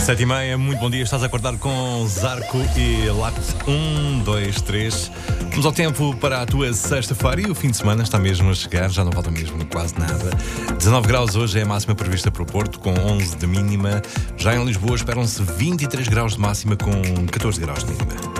7h30, muito bom dia. Estás a acordar com Zarco e Lacte 1, 2, 3. Vamos ao tempo para a tua sexta-feira e o fim de semana está mesmo a chegar, já não falta mesmo quase nada. 19 graus hoje é a máxima prevista para o Porto, com 11 de mínima. Já em Lisboa esperam-se 23 graus de máxima com 14 graus de mínima.